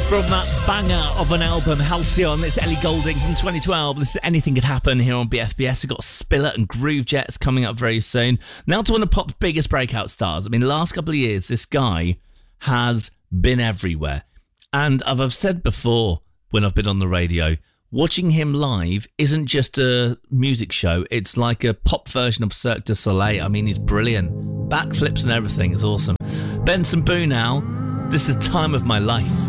From that banger of an album, Halcyon, it's Ellie Goulding from 2012. This is Anything Could Happen here on BFBS. We've got Spiller and Groove Jets coming up very soon. Now to one of pop's biggest breakout stars. I mean, the last couple of years, this guy has been everywhere. And I've said before when I've been on the radio, watching him live isn't just a music show. It's like a pop version of Cirque du Soleil. I mean, he's brilliant. Backflips and everything is awesome. Benson Boone now. This is Time of My Life.